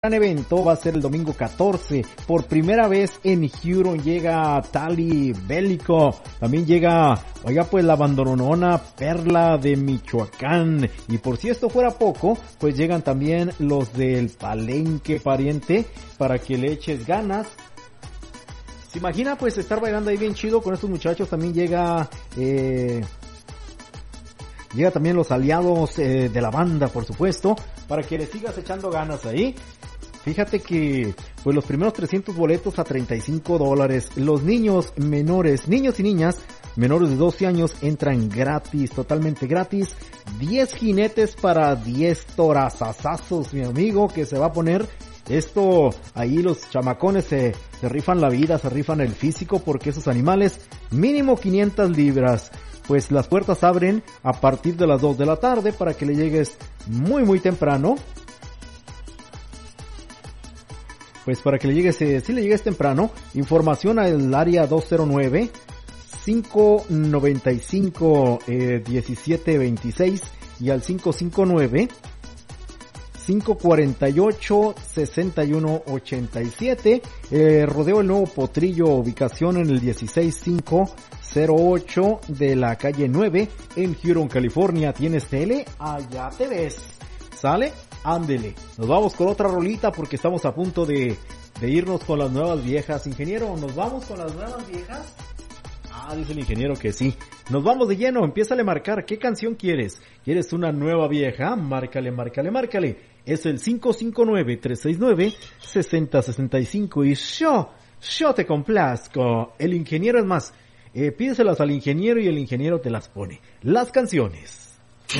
evento va a ser el domingo 14. Por primera vez en Huron llega Tali Bélico. También llega, oiga, pues la bandoronona Perla de Michoacán. Y por si esto fuera poco, pues llegan también los del Palenque Pariente para que le eches ganas. ¿Se imagina pues estar bailando ahí bien chido con estos muchachos? También llega también los aliados de la banda, por supuesto, para que le sigas echando ganas ahí. Fíjate que pues los primeros 300 boletos a $35. Los niños menores, niños y niñas menores de 12 años entran gratis, totalmente gratis. 10 jinetes para 10 torazazazos, mi amigo, que se va a poner esto. Ahí los chamacones se rifan la vida, se rifan el físico, porque esos animales mínimo 500 libras. Pues las puertas abren a partir de las 2 de la tarde para que le llegues muy temprano. Pues para que le llegues, si le llegues temprano, información al área 209-595-1726 y al 559-548-6187. Rodeo El Nuevo Potrillo, ubicación en el 16508 de la calle 9 en Huron, California. ¿Tienes tele? Allá te ves. ¿Sale? Ándele. Nos vamos con otra rolita porque estamos a punto de irnos con las nuevas viejas. Ingeniero, ¿nos vamos con las nuevas viejas? Dice el ingeniero que sí. Nos vamos de lleno. Empiézale a marcar. ¿Qué canción quieres? ¿Quieres una nueva vieja? Márcale. Es el 559-369-6065 y yo te complazco. El ingeniero es más. Pídeselas al ingeniero y el ingeniero te las pone. Las canciones.